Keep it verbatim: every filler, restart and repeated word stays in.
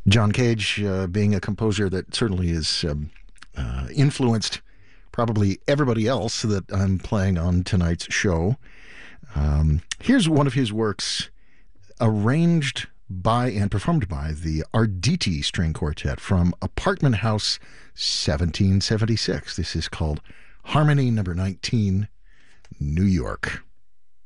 John Cage, uh, being a composer that certainly is um, uh, influenced probably everybody else that I'm playing on tonight's show. Um, here's one of his works arranged by and performed by the Arditi String Quartet from Apartment House seventeen seventy-six. This is called Harmony Number nineteen, New York.